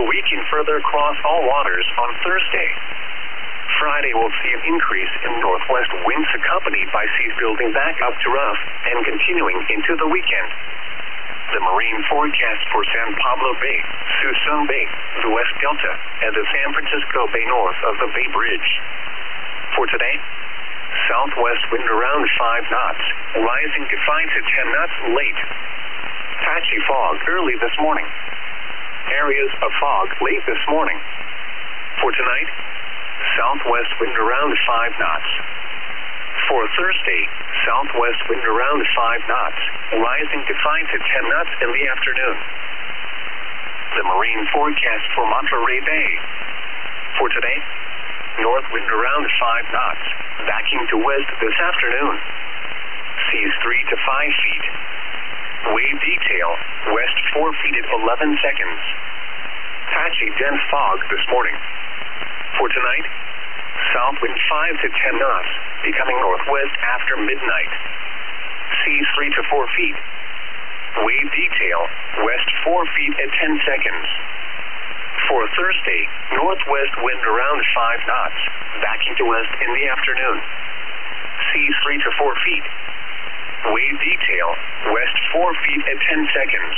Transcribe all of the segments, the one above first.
The weak and further across all waters on Thursday. Friday will see an increase in northwest winds accompanied by seas building back up to rough and continuing into the weekend. The marine forecast for San Pablo Bay, Suisun Bay, the West Delta, and the San Francisco Bay north of the Bay Bridge. For today, southwest wind around 5 knots, rising to 5 to 10 knots late. Patchy fog early this morning. Areas of fog late this morning. For tonight, southwest wind around 5 knots. For Thursday, southwest wind around 5 knots, rising to 5 to 10 knots in the afternoon. The marine forecast for Monterey Bay. For today, north wind around 5 knots, backing to west this afternoon. Seas 3 to 5 feet. Wave detail, west 4 feet at 11 seconds. Patchy dense fog this morning. For tonight, south wind 5 to 10 knots, becoming northwest after midnight. Seas 3 to 4 feet. Wave detail, west 4 feet at 10 seconds. For Thursday, northwest wind around 5 knots, backing to west in the afternoon. Seas 3 to 4 feet. Wave detail, west 4 feet at 10 seconds.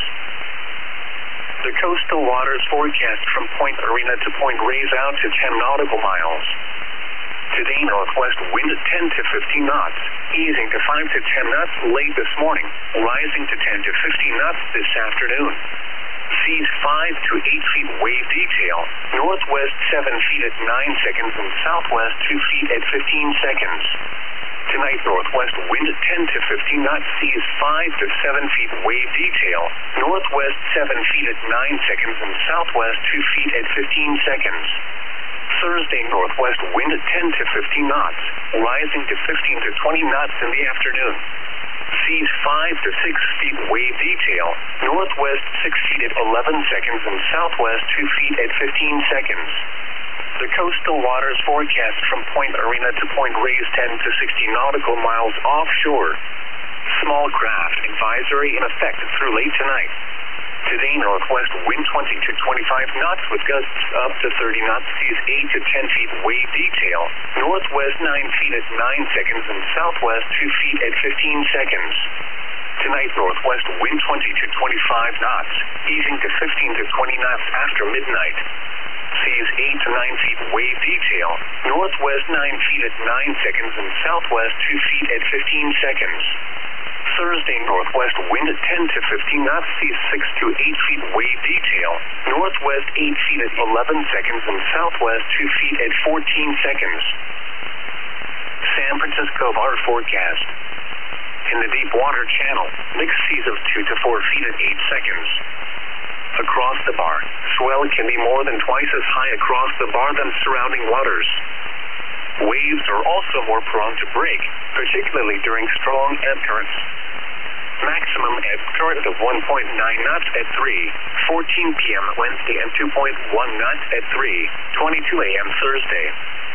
The coastal waters forecast from Point Arena to Point Reyes out to 10 nautical miles. Today, northwest wind at 10 to 15 knots, easing to 5 to 10 knots late this morning, rising to 10 to 15 knots this afternoon. Seas 5 to 8 feet wave detail, northwest 7 feet at 9 seconds and southwest 2 feet at 15 seconds. Tonight, northwest wind at 10 to 15 knots, seas 5 to 7 feet wave detail, northwest 7 feet at 9 seconds and southwest 2 feet at 15 seconds. Thursday, northwest wind at 10 to 15 knots, rising to 15 to 20 knots in the afternoon. Seas 5 to 6 feet wave detail, northwest 6 feet at 11 seconds and southwest 2 feet at 15 seconds. The coastal waters forecast from Point Arena to Point Reyes 10 to 60 nautical miles offshore. Small craft advisory in effect through late tonight. Today, northwest wind 20 to 25 knots with gusts up to 30 knots, seas 8 to 10 feet wave detail, northwest 9 feet at 9 seconds and southwest 2 feet at 15 seconds. Tonight, northwest wind 20 to 25 knots, easing to 15 to 20 knots after midnight. Seas 8 to 9 feet wave detail, northwest 9 feet at 9 seconds and southwest 2 feet at 15 seconds. Thursday, northwest wind at 10 to 15 knots, seas 6 to 8 feet wave detail, northwest 8 feet at 11 seconds and southwest 2 feet at 14 seconds. San Francisco bar forecast. In the deep water channel, mixed seas of 2 to 4 feet at 8 seconds. Across the bar, swell can be more than twice as high across the bar than surrounding waters. Waves are also more prone to break, particularly during strong ebb currents. Maximum ebb current of 1.9 knots at 3:14 p.m. Wednesday and 2.1 knots at 3:22 a.m. Thursday.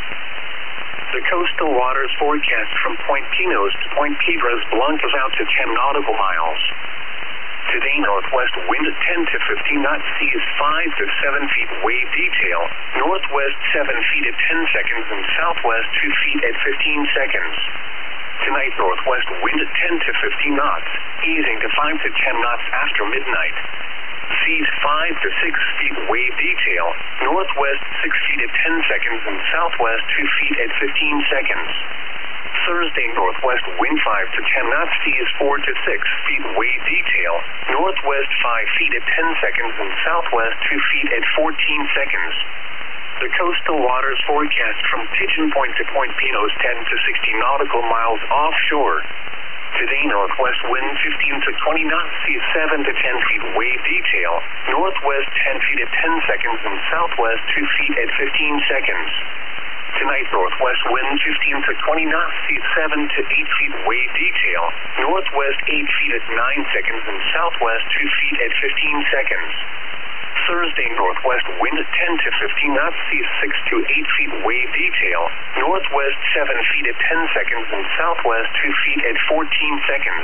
The coastal waters forecast from Point Pinos to Point Piedras Blancas out to 10 nautical miles. Today, northwest wind at 10 to 15 knots, seas 5 to 7 feet wave detail, northwest 7 feet at 10 seconds and southwest 2 feet at 15 seconds. Tonight, northwest wind at 10 to 15 knots, easing to 5 to 10 knots after midnight. Seas 5 to 6 feet wave detail, northwest 6 feet at 10 seconds and southwest 2 feet at 15 seconds. Thursday, northwest wind 5 to 10 knots, seas 4 to 6 feet wave detail, northwest 5 feet at 10 seconds and southwest 2 feet at 14 seconds. The coastal waters forecast from Pigeon Point to Point Pinos 10 to 60 nautical miles offshore. Today, northwest wind 15 to 20 knots, seas 7 to 10 feet wave detail, northwest 10 feet at 10 seconds and southwest 2 feet at 15 seconds. Tonight, northwest wind 15 to 20 knots, seas 7 to 8 feet wave detail, northwest 8 feet at 9 seconds and southwest 2 feet at 15 seconds. Thursday, northwest wind at 10 to 15 knots, seas 6 to 8 feet wave detail, northwest 7 feet at 10 seconds and southwest 2 feet at 14 seconds.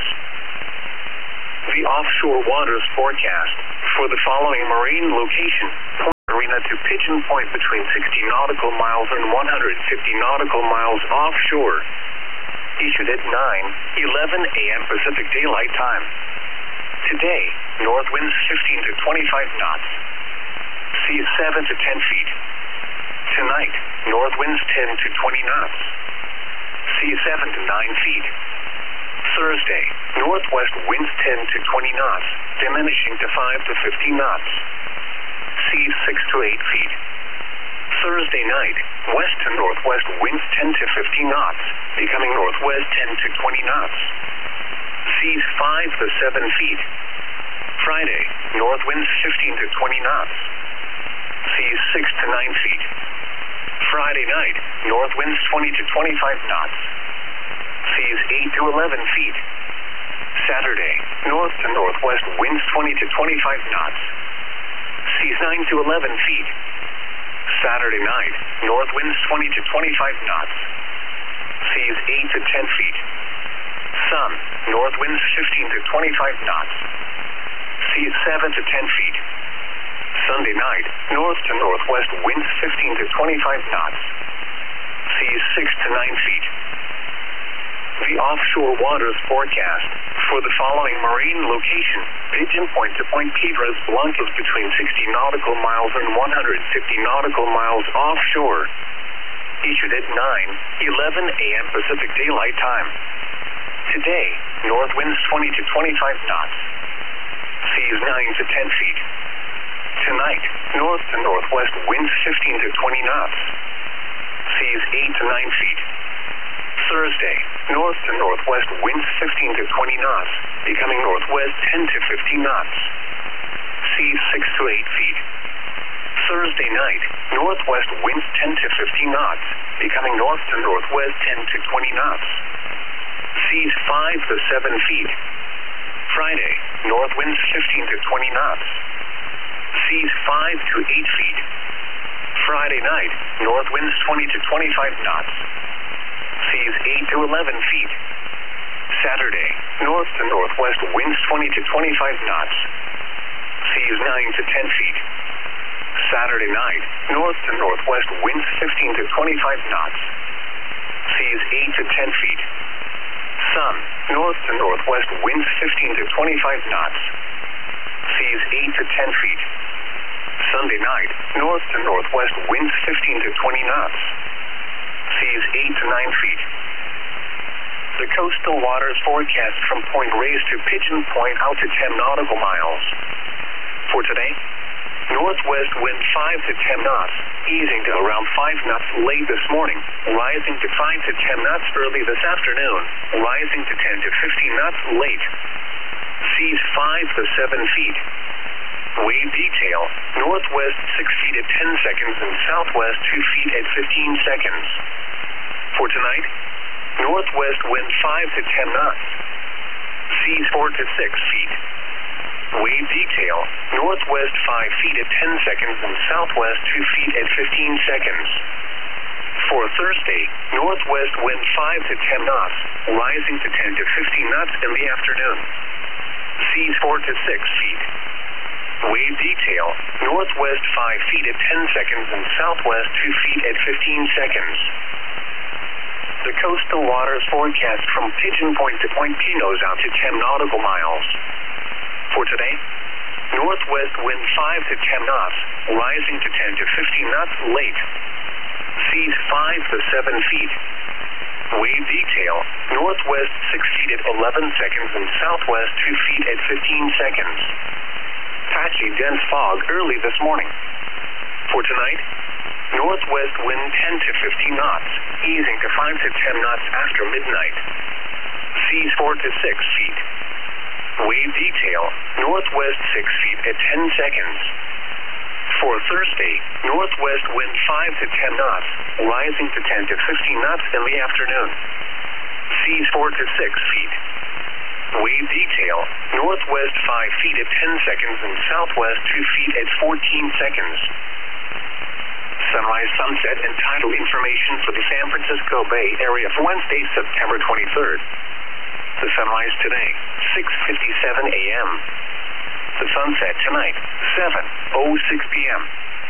The offshore waters forecast for the following marine location: Point to Pigeon Point between 60 nautical miles and 150 nautical miles offshore. Issued at 9:11 a.m. Pacific Daylight Time. Today, north winds 15 to 25 knots. Seas 7 to 10 feet. Tonight, north winds 10 to 20 knots. Seas 7 to 9 feet. Thursday, northwest winds 10 to 20 knots, diminishing to 5 to 15 knots. Seas 6 to 8 feet. Thursday night, west to northwest winds 10 to 15 knots, becoming northwest 10 to 20 knots. Seas 5 to 7 feet. Friday, north winds 15 to 20 knots. Seas 6 to 9 feet. Friday night, north winds 20 to 25 knots. Seas 8 to 11 feet. Saturday, north to northwest winds 20 to 25 knots. Seas 9 to 11 feet. Saturday night, north winds 20 to 25 knots. Seas 8 to 10 feet. Sun, north winds 15 to 25 knots. Seas 7 to 10 feet. Sunday night, north to northwest winds 15 to 25 knots. Seas 6 to 9 feet. The offshore waters forecast for the following marine location: Pigeon Point to Point Piedras Blancas between 60 nautical miles and 150 nautical miles offshore. Issued at 9:11 a.m. Pacific Daylight Time. Today, north winds 20 to 25 knots. Seas 9 to 10 feet. Tonight, north to northwest winds 15 to 20 knots. Seas 8 to 9 feet. Thursday, north to northwest winds 15 to 20 knots, becoming northwest 10 to 15 knots. Seas 6 to 8 feet. Thursday night, northwest winds 10 to 15 knots, becoming north to northwest 10 to 20 knots. Seas 5 to 7 feet. Friday, north winds 15 to 20 knots. Seas 5 to 8 feet. Friday night, north winds 20 to 25 knots. Seas 8 to 11 feet. Saturday, north to northwest winds 20 to 25 knots. Seas 9 to 10 feet. Saturday night, north to northwest winds 15 to 25 knots. Seas 8 to 10 feet. Sun, north to northwest winds 15 to 25 knots. Seas 8 to 10 feet. Sunday night, north to northwest winds 15 to 20 knots. Seas 8 to 9 feet. The coastal waters forecast from Point Reyes to Pigeon Point out to 10 nautical miles. For today, northwest wind 5 to 10 knots, easing to around 5 knots late this morning, rising to 5 to 10 knots early this afternoon, rising to 10 to 15 knots late. Seas 5 to 7 feet. Wave detail, northwest 6 feet at 10 seconds and southwest 2 feet at 15 seconds. For tonight, northwest wind 5 to 10 knots. Seas 4 to 6 feet. Wave detail, northwest 5 feet at 10 seconds and southwest 2 feet at 15 seconds. For Thursday, northwest wind 5 to 10 knots, rising to 10 to 15 knots in the afternoon. Seas 4 to 6 feet. Wave detail, northwest 5 feet at 10 seconds and southwest 2 feet at 15 seconds. The coastal waters forecast from Pigeon Point to Point Pinos out to 10 nautical miles. For today, northwest wind 5 to 10 knots, rising to 10 to 15 knots late. Seas 5 to 7 feet. Wave detail, northwest 6 feet at 11 seconds and southwest 2 feet at 15 seconds. Patchy dense fog early this morning. For tonight, northwest wind 10 to 15 knots, easing to 5 to 10 knots after midnight. Seas 4 to 6 feet. Wave detail, northwest 6 feet at 10 seconds. For Thursday, northwest wind 5 to 10 knots, rising to 10 to 15 knots in the afternoon. Seas 4 to 6 feet. Wave detail, northwest 5 feet at 10 seconds and southwest 2 feet at 14 seconds. Sunrise, sunset, and tidal information for the San Francisco Bay Area for Wednesday, September 23rd. The sunrise today, 6:57 a.m. The sunset tonight, 7:06 p.m.